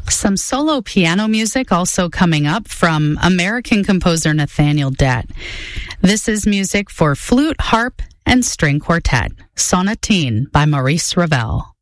Some solo piano music also coming up from American composer Nathaniel Dett. This is music for flute, harp, and string quartet, Sonatine by Maurice Ravel.